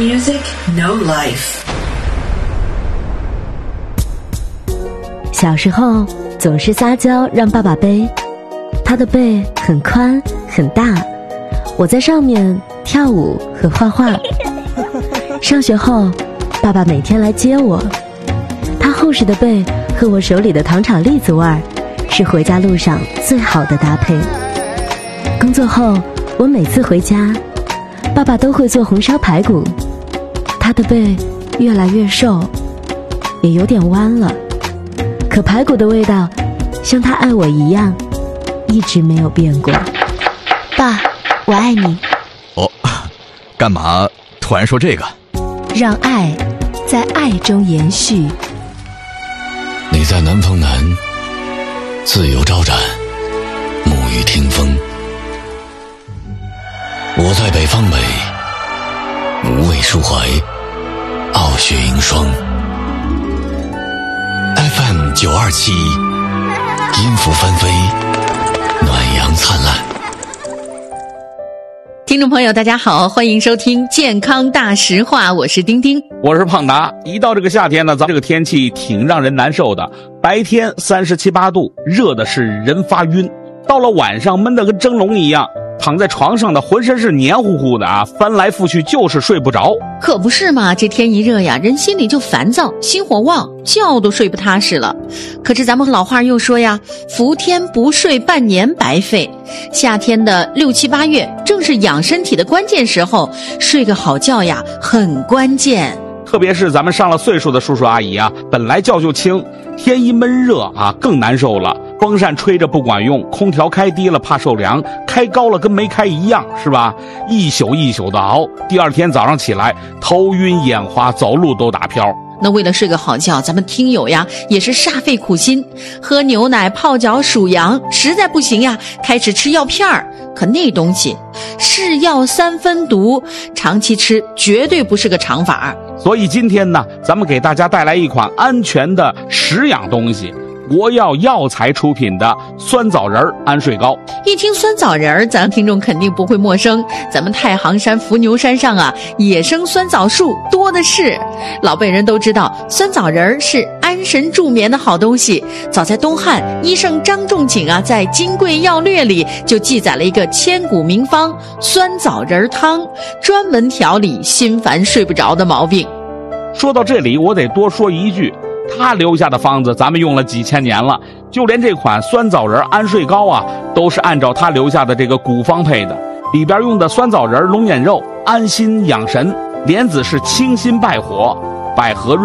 music, no life。 小时候总是撒娇让爸爸背，他的背很宽很大，我在上面跳舞和画画。上学后，爸爸每天来接我，他厚实的背和我手里的糖炒栗子味儿，是回家路上最好的搭配。工作后，我每次回家，爸爸都会做红烧排骨，他的背越来越瘦，也有点弯了，可排骨的味道像他爱我一样，一直没有变过。 爸，我爱你。 哦，干嘛突然说这个？ 让爱在爱中延续。 你在南方南，自由招展，沐雨听风；我在北方北，无畏抒怀，傲雪迎霜。FM 927，音符翻飞，暖阳灿烂。 听众朋友大家好，欢迎收听健康大实话，我是丁丁， 我是胖达。一到这个夏天呢，咱这个天气挺让人难受的，白天37、8度，热的是人发晕，到了晚上闷得跟蒸笼一样，躺在床上的浑身是黏糊糊的啊，翻来覆去就是睡不着。 可不是嘛，这天一热呀，人心里就烦躁，心火旺，觉都睡不踏实了。可是咱们老话又说呀，伏天不睡半年白费。夏天的6、7、8月正是养身体的关键时候，睡个好觉呀很关键。 特别是咱们上了岁数的叔叔阿姨啊，本来觉就轻，天一闷热啊更难受了，风扇吹着不管用，空调开低了怕受凉，开高了跟没开一样，是吧？一宿一宿的熬，第二天早上起来头晕眼花，走路都打飘。 那为了睡个好觉，咱们听友呀也是煞费苦心，喝牛奶、泡脚、数羊，实在不行呀，开始吃药片儿。可那东西是药三分毒，长期吃绝对不是个长法。 所以今天呢，咱们给大家带来一款安全的食养东西，国药药材出品的酸枣仁安睡膏。 一听酸枣仁，咱听众肯定不会陌生。咱们太行山伏牛山上啊，野生酸枣树多的是。老辈人都知道，酸枣仁是安神助眠的好东西。早在东汉，医圣张仲景啊，在《金匮要略》里就记载了一个千古名方酸枣仁汤，专门调理心烦睡不着的毛病。 说到这里，我得多说一句，他留下的方子咱们用了几千年了，就连这款酸枣仁安睡膏啊，都是按照他留下的这个古方配的，里边用的酸枣仁、龙眼肉安心养神，莲子是清心败火，百合润